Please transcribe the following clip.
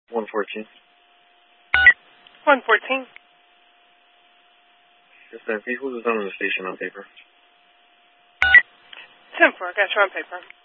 114. 114. Yes, ma'am. Please hold this down on the station on paper. 10-4, got you on paper.